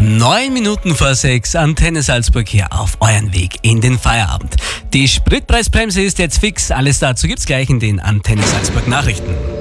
9 Minuten vor 6, Antenne Salzburg hier auf euren Weg in den Feierabend. Die Spritpreisbremse ist jetzt fix. Alles dazu gibt's gleich in den Antenne Salzburg Nachrichten.